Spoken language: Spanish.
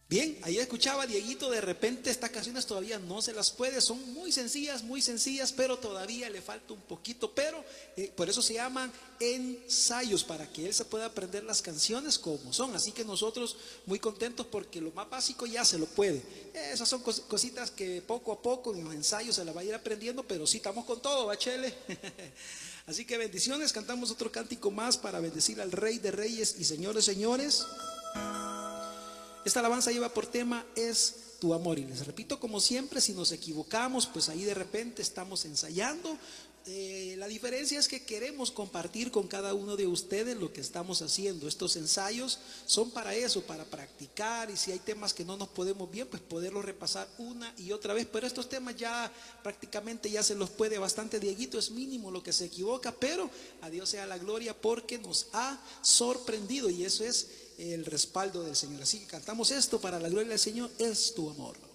Bien, ahí escuchaba a Dieguito, de repente estas canciones todavía no se las puede, son muy sencillas, pero todavía le falta un poquito, pero por eso se llaman ensayos, para que él se pueda aprender las canciones como son. Así que nosotros muy contentos porque lo más básico ya se lo puede. Esas son cositas que poco a poco en los ensayos se las va a ir aprendiendo, pero sí estamos con todo, bachele. Así que bendiciones, cantamos otro cántico más para bendecir al Rey de Reyes y Señores, señores. Esta alabanza lleva por tema Es tu amor, y les repito, como siempre, si nos equivocamos, pues ahí de repente estamos ensayando. La diferencia es que queremos compartir con cada uno de ustedes lo que estamos haciendo. Estos ensayos son para eso, para practicar, y si hay temas que no nos podemos bien, pues poderlos repasar una y otra vez. Pero estos temas ya prácticamente ya se los puede bastante Dieguito, es mínimo lo que se equivoca, pero a Dios sea la gloria porque nos ha sorprendido, y eso es el respaldo del Señor. Así que cantamos esto para la gloria del Señor, Es tu amor.